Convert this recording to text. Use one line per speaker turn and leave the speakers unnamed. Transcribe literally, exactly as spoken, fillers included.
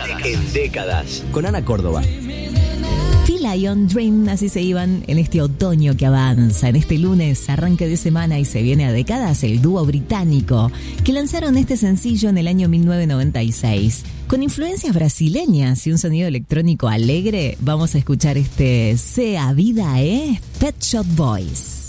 En décadas. Con Ana Córdoba.
T-Lion Dream, así se iban en este otoño que avanza. En este lunes, arranque de semana y se viene a décadas, el dúo británico, que lanzaron este sencillo en el año mil novecientos noventa y seis. Con influencias brasileñas y un sonido electrónico alegre, vamos a escuchar este Sea Vida, ¿eh? Pet Shop Boys.